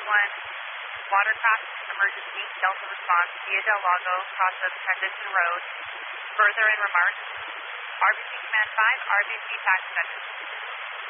1, watercraft emergency, Delta response, Via del Lago, cross of Transition Road. Further in remarks, RBC Command 5, RBC Tax Center.